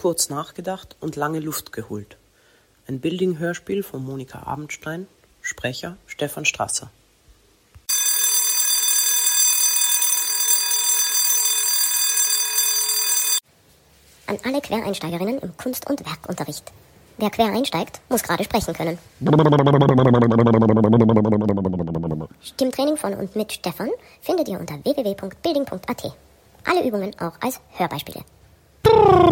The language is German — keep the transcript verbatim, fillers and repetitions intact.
kurz nachgedacht und lange Luft geholt. Ein Building-Hörspiel von Monika Abendstein, Sprecher Stefan Strasser. An alle Quereinsteigerinnen im Kunst- und Werkunterricht. Wer quer einsteigt, muss gerade sprechen können. Stimmtraining von und mit Stefan findet ihr unter w w w punkt building punkt a t. Alle Übungen auch als Hörbeispiele.